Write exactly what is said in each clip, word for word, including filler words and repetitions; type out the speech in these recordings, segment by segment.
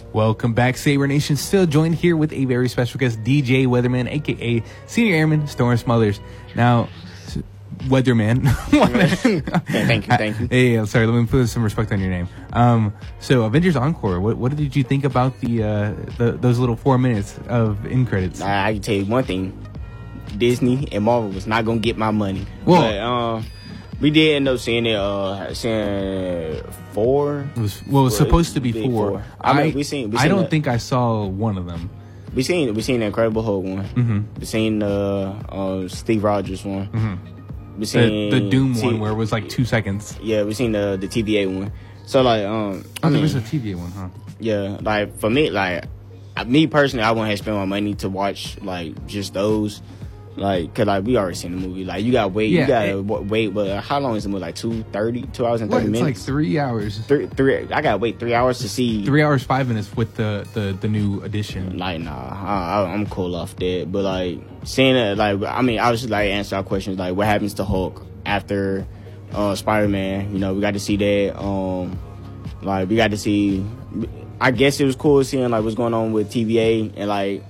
Welcome back, Saber Nation. Still joined here with a very special guest, D J Weatherman, a k a. Senior Airman Storm Smothers. Now, Weatherman. thank you, thank you. Hey, I'm sorry. Let me put some respect on your name. Um, so, Avengers Encore. What what did you think about the uh, the those little four minutes of end credits? I, I can tell you one thing: Disney and Marvel was not gonna get my money. Well, but, um, we did end up seeing it. Uh, seeing four. It was well, it was supposed to be four. four. I, I mean, we seen. We seen I don't the, think I saw one of them. We seen we seen the Incredible Hulk one. Mm-hmm. We seen the uh, Steve Rogers one. Mm-hmm. We seen the, the Doom T- one where it was like two seconds. Yeah, we seen the the T V A one. So like, um, I I mean, mean, there was a T V A one, huh? Yeah, like for me, like me personally, I wouldn't have spent my money to watch like just those. Like, cause like we already seen the movie. Like you gotta wait, Yeah, you gotta it, w- wait. But how long is the movie? Like two thirty, two hours and what, thirty it's minutes. It's like three hours. Three, three. I gotta wait three hours to see. Three hours, five minutes with the the, the new edition. Like nah, I, I, I'm cool off that. But like seeing it, like I mean, I was just like answer our questions. Like what happens to Hulk after uh, Spider-Man? You know, we got to see that. Um, like we got to see. I guess it was cool seeing like what's going on with T V A and like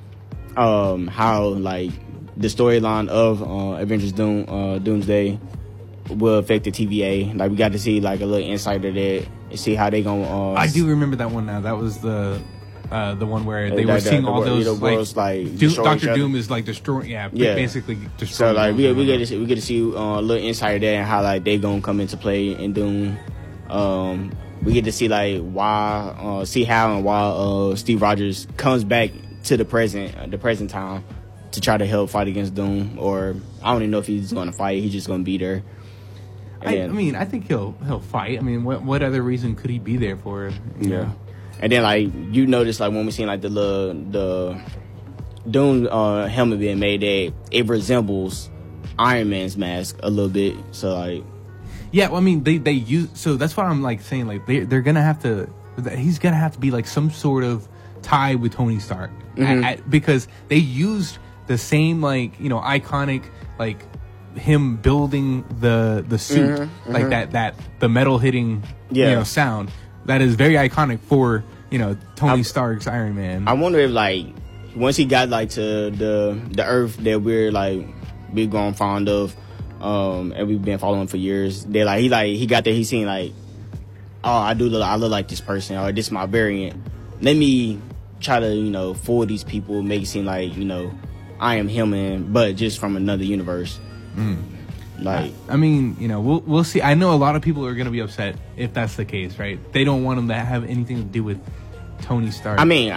um how like. the storyline of uh, Avengers Doom, uh, Doomsday will affect the T V A. Like we got to see like a little insight of that and see how they gonna. Uh, I do remember that one now. That was the uh, the one where they like were the, seeing the, all the, those the like, worlds, like Doom, Doctor Doom is like destroying. Yeah, yeah, basically destroying. So like we we get to see, we get to see uh, a little insight of that and how like they gonna come into play in Doom. Um, we get to see like why, uh, see how and why uh, Steve Rogers comes back to the present, uh, the present time. To try to help fight against Doom, or I don't even know if he's going to fight. He's just going to be there. I, then, I mean, I think he'll he'll fight. I mean, what what other reason could he be there for? You yeah. know? And then like you notice like when we seen like the little, the Doom uh, helmet being made, that it resembles Iron Man's mask a little bit. So like, yeah. Well, I mean, they they use so that's what I'm like saying. Like they they're gonna have to. He's gonna have to be like some sort of tie with Tony Stark mm-hmm. at, at, because they used. The same, like, you know, iconic, like him building the the suit, mm-hmm, like mm-hmm. that that the metal hitting, yeah. you know, sound that is very iconic for, you know, Tony I, Stark's Iron Man. I wonder if like once he got like to the the Earth that we're like we've grown fond of, um, and we've been following for years. They like he like he got there. He seen like, oh, I do look, I look like this person, or this is my variant. Let me try to you know fool these people, make it seem like you know. I am him, and but just from another universe. Mm. Like, I, I mean, you know, we'll we'll see. I know a lot of people are going to be upset if that's the case, right? They don't want him to have anything to do with Tony Stark. I mean,